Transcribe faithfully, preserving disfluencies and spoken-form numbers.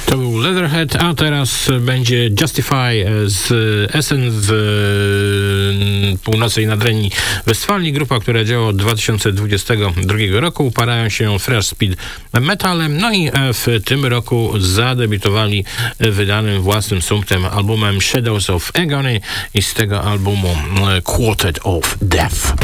To był Leatherhead, a teraz będzie Justify z Essen z północnej Nadrenii Westfalii. Grupa, która działa od dwa tysiące dwudziestego drugiego roku. Parają się thrash speed metalem. No i w tym roku zadebiutowali wydanym własnym sumptem albumem Shadows of Agony i z tego albumu Quartet of Death.